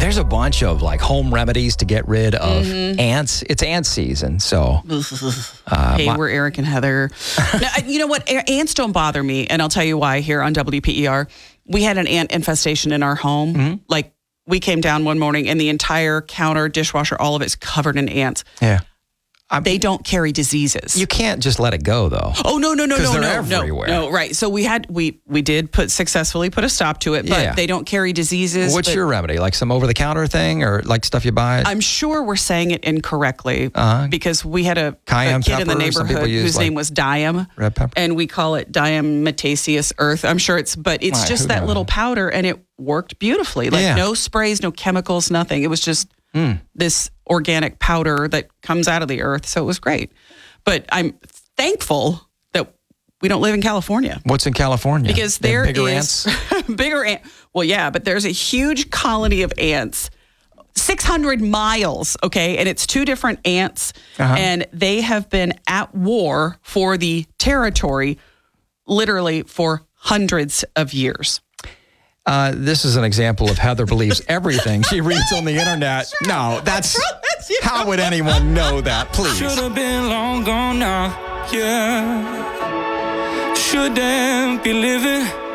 there's a bunch of like home remedies to get rid of ants. It's ant season, so. Hey, we're Eric and Heather. Now, you know what? Ants don't bother me, and I'll tell you why here on WPER. We had an ant infestation in our home. Like, we came down one morning, and the entire counter, dishwasher, all of it's covered in ants. Yeah. They don't carry diseases. You can't just let it go, though. Oh, no. Because they're everywhere. No, right. So we did successfully put a stop to it, but they don't carry diseases. What's your remedy? Like some over-the-counter thing or like stuff you buy? I'm sure we're saying it incorrectly because we had a kid in the neighborhood whose name was Diam. Red pepper. And we call it Diametaceous earth. I'm sure it's just that little powder, and it worked beautifully. Like no sprays, no chemicals, nothing. It was just this organic powder that comes out of the earth. So it was great. But I'm thankful that we don't live in California. What's in California? Because there bigger is ants? bigger ant. Well, yeah, but there's a huge colony of ants, 600 miles, okay? And it's two different ants, and they have been at war for the territory literally for hundreds of years. This is an example of Heather believes everything she reads on the internet. No, that's how would anyone know that? Please. Should have been long gone now, yeah. Shouldn't be living